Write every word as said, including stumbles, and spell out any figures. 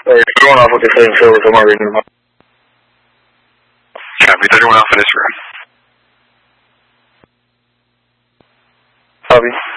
Hey, thirty-one Alpha, get seven service, I'm already in the Copy, thirty-one Alpha, this room. Copy.